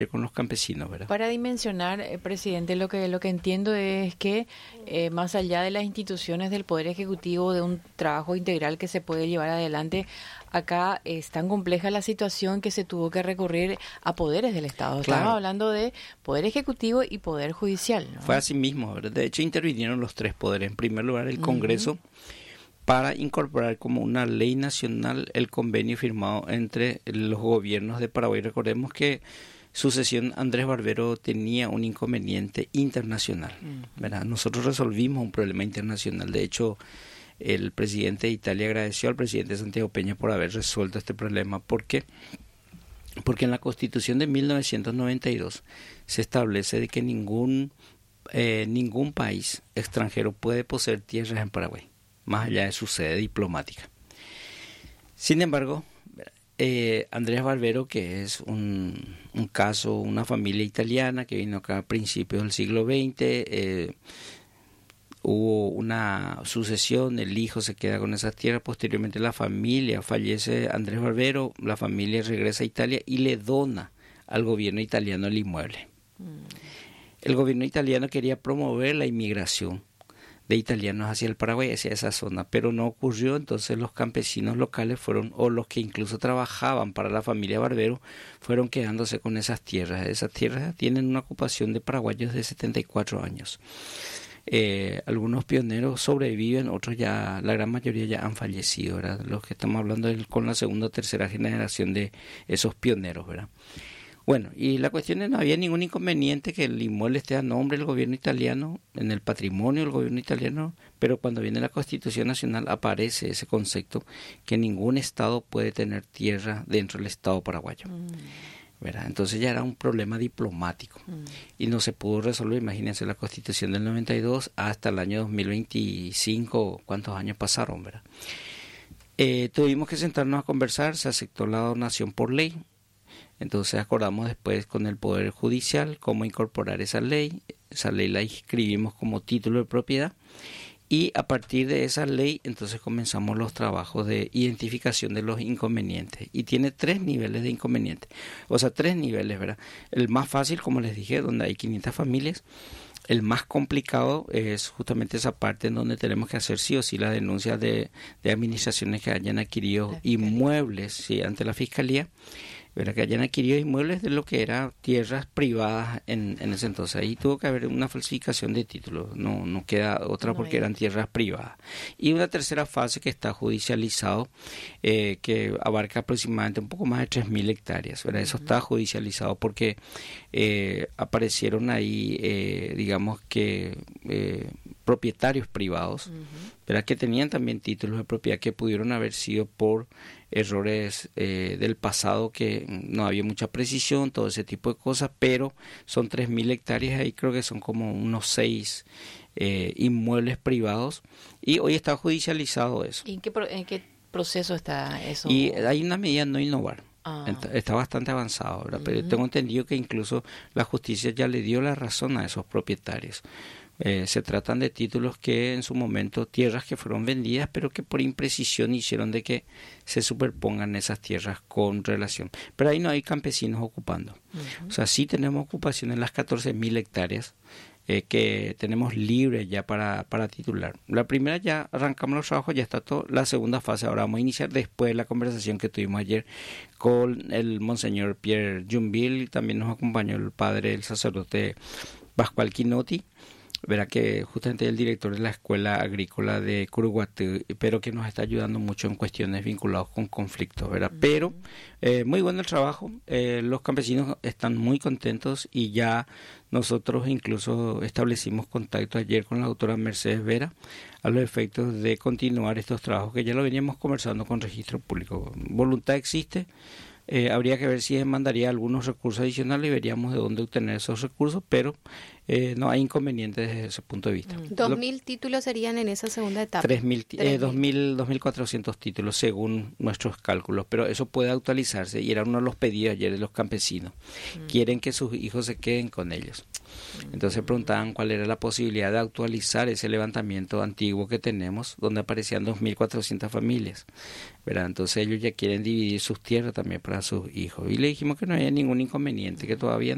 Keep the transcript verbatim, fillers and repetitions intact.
con los campesinos, ¿verdad? Para dimensionar, eh, presidente, lo que lo que entiendo es que eh, más allá de las instituciones del Poder Ejecutivo, de un trabajo integral que se puede llevar adelante, acá es tan compleja la situación que se tuvo que recurrir a poderes del Estado. Claro. Estamos hablando de Poder Ejecutivo y Poder Judicial, ¿no? Fue así mismo, ¿verdad? De hecho, intervinieron los tres poderes. En primer lugar, el Ujú. Congreso, para incorporar como una ley nacional el convenio firmado entre los gobiernos de Paraguay. Recordemos que sucesión Andrés Barbero tenía un inconveniente internacional, ¿verdad? Nosotros resolvimos un problema internacional. De hecho, el presidente de Italia agradeció al presidente Santiago Peña por haber resuelto este problema. ¿Por qué? Porque en la Constitución de mil novecientos noventa y dos se establece de que ningún, eh, ningún país extranjero puede poseer tierras en Paraguay, más allá de su sede diplomática. Sin embargo, eh, Andrés Barbero, que es un, un caso, una familia italiana que vino acá a principios del siglo veinte, eh, hubo una sucesión, el hijo se queda con esas tierras, posteriormente la familia, fallece Andrés Barbero, la familia regresa a Italia y le dona al gobierno italiano el inmueble. Mm. El gobierno italiano quería promover la inmigración de italianos hacia el Paraguay, hacia esa zona, pero no ocurrió. Entonces los campesinos locales fueron, o los que incluso trabajaban para la familia Barbero, fueron quedándose con esas tierras. Esas tierras tienen una ocupación de paraguayos de setenta y cuatro años. Eh, algunos pioneros sobreviven, otros ya, la gran mayoría ya han fallecido, ¿verdad? Los que estamos hablando es con la segunda o tercera generación de esos pioneros, ¿verdad? Bueno, y la cuestión es, no había ningún inconveniente que el inmueble esté a nombre del gobierno italiano, en el patrimonio del gobierno italiano, pero cuando viene la Constitución Nacional aparece ese concepto que ningún Estado puede tener tierra dentro del Estado paraguayo. Mm. ¿Verdad? Entonces ya era un problema diplomático mm. y no se pudo resolver. Imagínense, la Constitución del noventa y dos hasta el año dos mil veinticinco, ¿cuántos años pasaron, verdad? Eh, tuvimos que sentarnos a conversar, se aceptó la donación por ley. Entonces acordamos después con el Poder Judicial cómo incorporar esa ley. Esa ley la inscribimos como título de propiedad y a partir de esa ley entonces comenzamos los trabajos de identificación de los inconvenientes. Y tiene tres niveles de inconvenientes, o sea, tres niveles, ¿verdad? El más fácil, como les dije, donde hay quinientas familias. El más complicado es justamente esa parte en donde tenemos que hacer sí o sí la denuncia de, de administraciones que hayan adquirido inmuebles, sí, ante la Fiscalía. ¿Verdad? Que hayan adquirido inmuebles de lo que eran tierras privadas en, en ese entonces. Ahí tuvo que haber una falsificación de títulos, no, no queda otra porque eran tierras privadas. Y una tercera fase que está judicializado, eh, que abarca aproximadamente un poco más de tres mil hectáreas. ¿Verdad? Eso uh-huh. está judicializado porque eh, aparecieron ahí, eh, digamos que... Eh, propietarios privados, uh-huh. ¿verdad? Que tenían también títulos de propiedad que pudieron haber sido por errores eh, del pasado, que no había mucha precisión, todo ese tipo de cosas, pero son tres mil hectáreas, ahí creo que son como unos seis eh, inmuebles privados y hoy está judicializado eso. ¿Y en qué, pro- en qué proceso está eso? Y hay una medida no innovar. Ah. Está bastante avanzado, ¿verdad? Uh-huh. Pero tengo entendido que incluso la justicia ya le dio la razón a esos propietarios. Eh, se tratan de títulos que en su momento, tierras que fueron vendidas, pero que por imprecisión hicieron de que se superpongan esas tierras con relación. Pero ahí no hay campesinos ocupando. Uh-huh. O sea, sí tenemos ocupación en las catorce mil hectáreas eh, que tenemos libres ya para, para titular. La primera ya arrancamos los trabajos, ya está todo. La segunda fase ahora vamos a iniciar después de la conversación que tuvimos ayer con el monseñor Pierre Jumbil, y también nos acompañó el padre, el sacerdote Pascual Quinotti. Verá que justamente el director de la Escuela Agrícola de Curuguatí, pero que nos está ayudando mucho en cuestiones vinculadas con conflictos, ¿verdad? Uh-huh. Pero eh, muy bueno el trabajo, eh, los campesinos están muy contentos y ya nosotros incluso establecimos contacto ayer con la doctora Mercedes Vera a los efectos de continuar estos trabajos que ya lo veníamos conversando con Registro Público. Voluntad existe. Eh, habría que ver si demandaría algunos recursos adicionales y veríamos de dónde obtener esos recursos, pero eh, no hay inconvenientes desde ese punto de vista. ¿Dos mil títulos serían en esa segunda etapa? Tres mil, eh, dos mil, dos mil cuatrocientos títulos según nuestros cálculos, pero eso puede actualizarse y era uno de los pedidos ayer de los campesinos. Mm. Quieren que sus hijos se queden con ellos. Entonces preguntaban cuál era la posibilidad de actualizar ese levantamiento antiguo que tenemos, donde aparecían dos mil cuatrocientas familias, ¿verdad? Entonces ellos ya quieren dividir sus tierras también para sus hijos. Y le dijimos que no había ningún inconveniente, que todavía